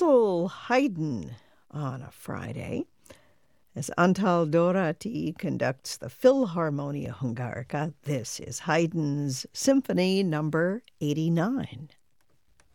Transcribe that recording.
little Haydn on a Friday, as Antal Dorati conducts the Philharmonia Hungarica. This is Haydn's Symphony Number 89.